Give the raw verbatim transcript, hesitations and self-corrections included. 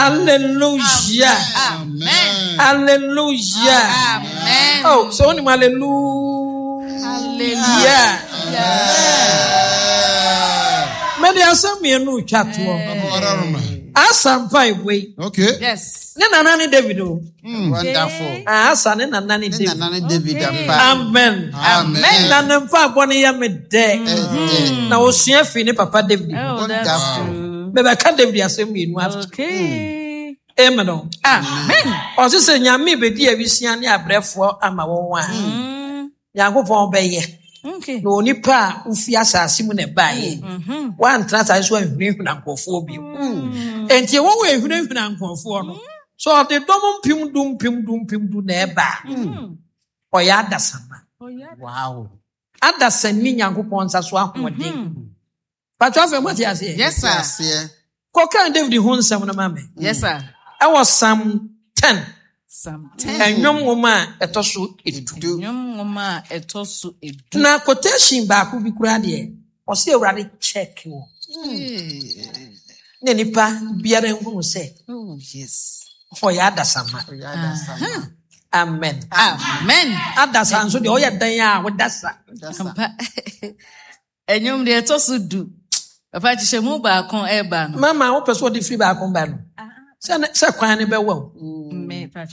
Hallelujah. Amen. Hallelujah. Amen. Oh, so only hallelujah. Hallelujah. Many are some me no chat one. Asampa way. Okay. Yes. Nana nani David. Wonderful. Asa nana nani David. Nana David. Amen. Amen. Nana mfa boni ya me de. Na osua fi ni papa David. Oh, that's true. Bebe ka David asem yenu after. Okay. Amen. Amen. Osi se nyame be di awisia ne abrefo ama won wa. Yakopon be ye. Okay. No nipa ufi asase mu ne bae. Wan trasa so ahwehwe na nkofo bi. Enti wo we ahwehwe na nkofo no. So the dom pim dum pim dum pim du na eba. Oya adasama. Wow. Adasani Yakopon nsa so ahode. Patwa fe mo ti ase. Yes, sir. Ko kan David hu nsam na mame. Yes, sir. I was Psalm ten. Psalm ten. Enwom woma etoso edu. Nyom woma etoso edu. Na quotation ba ku bi kura de. O se Awurade check wo. Ne nipa biara nhu se. Oh, yes. For ya dasama. Amen. Amen. Adasa nso de o ye dan a wo dasa. Enyom de etoso du. Papa chishemu ba kon eba no. Mama wo person de free ba kon ba no. Se se kwan ne be wo.